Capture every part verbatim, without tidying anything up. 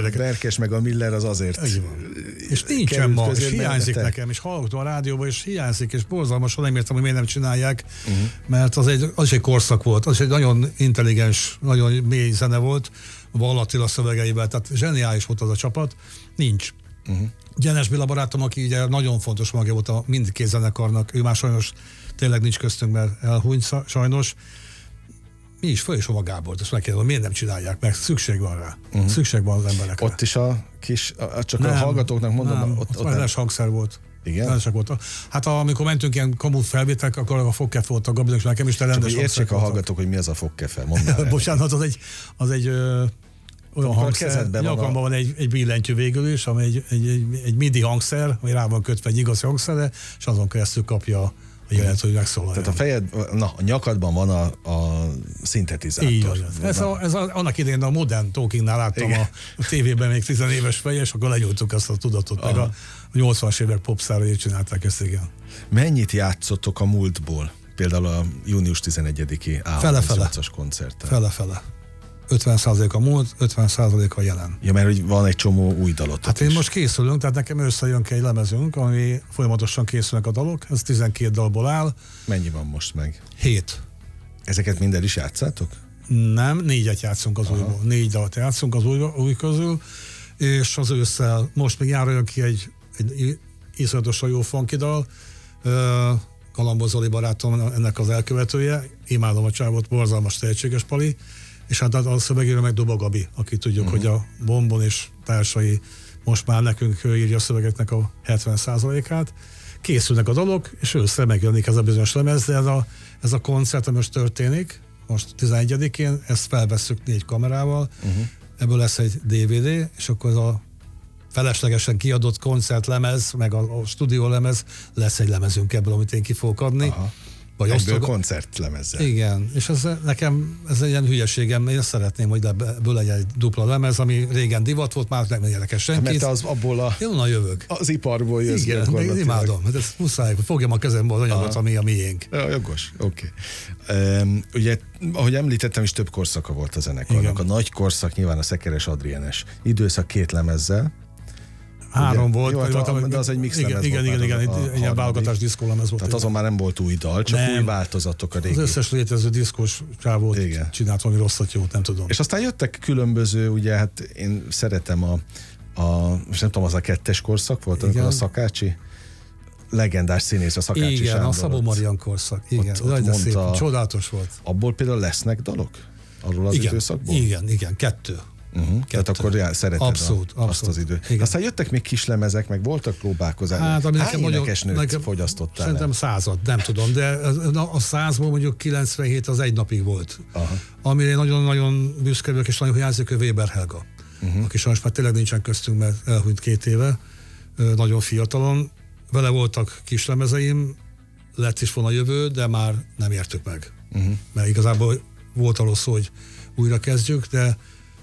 embereket. Berkes meg a Miller az azért. És nincsen ma, és hiányzik nekem, és hallottam a rádióban, és hiányzik, és borzalmasan nem értem, hogy miért nem csinálják, uh-huh. mert az egy, az egy korszak volt, az egy nagyon intelligens, nagyon mély zene volt, Vall Attila szövegeivel, tehát zseniális volt az a csapat, nincs. Uh-huh. Gyenes Béla barátom, aki ugye nagyon fontos magja volt a mindkét zenekarnak, ő már sajnos tényleg nincs köztünk, mert elhunyt sajnos. Mi is, föl is hova Gábort, ezt megkérdezem, miért nem csinálják, mert szükség van rá. Uh-huh. Szükség van az emberekre. Ott is a kis, a, csak nem, a hallgatóknak mondom, nem, ott, ott, ott ott nem. hangszer volt. Igen? Volt. Hát amikor mentünk ilyen kamut felvételek, akkor a fogkef volt a Gabinak, és nekem is te rendes hangszer. Csak értsék a hallgatók, hogy mi az a fogkefe, mondd el. Bocsánat, az egy, az egy ö, olyan hangszer, nyakamban van egy, egy billentyű végül is, ami egy, egy, egy, egy midi hangszer, ami rá van kötve egy igazi hangszerre, és azon keresztül kapja a jelet, hogy megszólaljon. Tehát a fejed, na, a nyakadban van a, a szintetizátor. Így van. Ez, a, ez a, annak idején a Modern Talkingnál láttam a, a tévében még tizenéves feje, és akkor legyújtuk azt a tudatot, aha. meg a nyolcvanas évek popszárai csinálták ezt, igen. Mennyit játszottok a múltból? Például a június tizenegyediki á harmincnyolcas koncerten. Fele-fele. ötven százalék a múlt, ötven százalék a jelen. Ja, mert hogy van egy csomó új dalot. Hát én most készülünk, tehát nekem összejön ki egy lemezünk, ami folyamatosan készülnek a dalok, ez tizenkét dalból áll. Mennyi van most meg? Hét. Ezeket minden is játszátok? Nem, négyet játszunk az újból. Négy dalat játszunk az új, új közül, és az ősszel most még járjon ki egy, egy iszonyatosan jó funky dal. Galambos Zoli barátom ennek az elkövetője, imádom a csávot, borzalmas tehetséges pali, és hát a szövegéről meg Doba Gabi, aki tudjuk, uh-huh. hogy a Bombon és társai most már nekünk írja a szövegeknek a hetven százalékát. Készülnek a dalok, és ősszel megjelenik ez a bizonyos lemez, de ez a, ez a koncert, ami most történik, most tizenegyedikén, ezt felvesszük négy kamerával, uh-huh. ebből lesz egy dé vé dé, és akkor ez a feleslegesen kiadott koncertlemez, meg a, a stúdiólemez, lesz egy lemezünk ebből, amit én ki fogok adni. Aha. Vagy ebből osztog... koncertlemezzel. Igen, és ez nekem, ez egy ilyen hülyeségem, én szeretném, hogy ebből legyen egy dupla lemez, ami régen divat volt, már nem érdekes senki. Mert te az abból a... Én onnan jövök. Az iparból jössz. Igen, én imádom. Hát ezt muszáj, hogy fogjam a kezembe az anyagot, aha. ami a miénk. Ja, jogos, oké. Okay. Um, ugye, ahogy említettem is, több korszaka volt a zenekarnak. Igen. A nagy korszak nyilván a Szekeres Adrienes időszak két lemezzel. Három volt. Jó, hát a, de az egy mix lemez igen, volt. Igen, igen, igen, egy ilyen válogatás diszkólemez volt. Tehát azon már nem volt új dal, csak nem. Új változatok a régi. Az összes létező diszkós csávót csinált valami rosszat, jót, nem tudom. És aztán jöttek különböző, ugye, hát én szeretem a, a most nem tudom, az a kettes korszak volt, amikor a Szakácsi, legendás színész a Szakácsi igen, Sándor. Igen, a Szabó Marian korszak. Igen, ott, ott mondta, szép, csodálatos volt. Abból például lesznek dalok? Arról az igen, időszakból? Igen, igen, kettő. Uh-huh. Tehát akkor já, szereted abszolút, a, azt az időt. Aztán jöttek még kislemezek, meg voltak próbálkozások. Hát, ami hány énekesnőt nekem, fogyasztottál? Szerintem század, nem tudom, de a százból mondjuk kilencvenhét az egy napig volt. Aha. Amire nagyon-nagyon büszke vagyok, és nagyon hiányzik, hogy Weber Helga. Uh-huh. Aki sajnos már tényleg nincsen köztünk, mert elhunyt két éve, nagyon fiatalon. Vele voltak kislemezeim, lett is volna jövő, de már nem értük meg. Uh-huh. Mert igazából volt arról szó, hogy újra kezdjük, de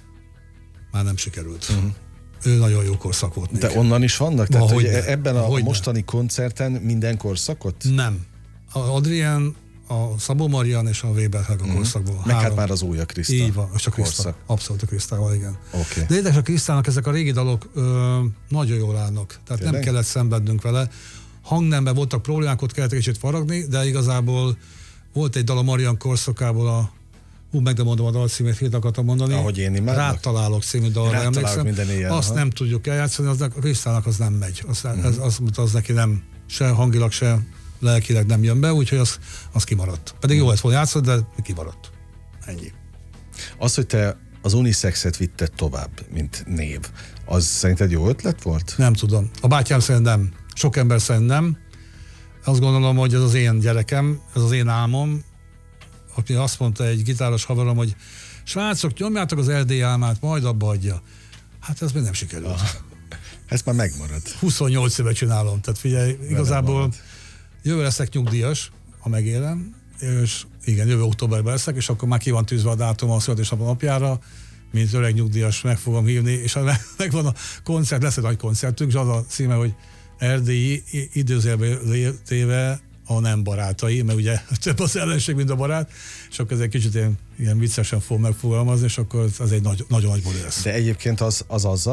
már nem sikerült. Uh-huh. Ő nagyon jó korszak volt még. De onnan is vannak? Tehát, hogy ne, ebben a mostani ne. koncerten minden korszakot? Nem. A Adrien, a Szabó Marian és a Weber Helga uh-huh. korszakból. Meg hát már az új a Kriszta. Így van, és a Kriszta. Abszolút a Krisztával, igen. Okay. De érdekes, a Krisztának ezek a régi dalok ö, nagyon jól állnak. Tehát tényleg? Nem kellett szenvednünk vele. Hangnemben voltak problémák, ott kellett kicsit faragni, de igazából volt egy dal a Marian korszakából, a hú, meg nem mondom a dalcímét, hét akartam mondani. Ahogy én imádlak. Rád találok című dalra emlékszem. Éjjel, azt aha. nem tudjuk eljátszani, az a Krisztának az nem megy. Az, uh-huh. ez, az, az neki nem, se hangilag, se lelkileg nem jön be, úgyhogy az, az kimaradt. Pedig uh-huh. jó lett volna játszani, de kimaradt. Ennyi. Az, hogy te az unisexet vitted tovább, mint név, az szerinted jó ötlet volt? Nem tudom. A bátyám szerint nem. Sok ember szerint nem. Azt gondolom, hogy ez az én gyerekem, ez az én álmom, aki azt mondta egy gitáros haverom, hogy srácok, nyomjátok az erdélyi álmát, majd abba adja. Hát ez még nem sikerült. Aha. Ez már megmarad. huszonnyolc éve csinálom, tehát figyelj, igazából jövő leszek nyugdíjas, ha megélem, és igen, jövő októberben leszek, és akkor már ki van tűzve a dátum a születésnapom napjára, mint öreg nyugdíjas meg fogom hívni, és megvan a koncert, lesz egy nagy koncertünk, és az a címe, hogy erdélyi időzélbe téve a nem barátai, mert ugye több az ellenség, mint a barát, és akkor ez egy kicsit ilyen, ilyen viccesen fog megfogalmazni, és akkor az egy nagy, nagyon nagy buli lesz. De egyébként az, az azzal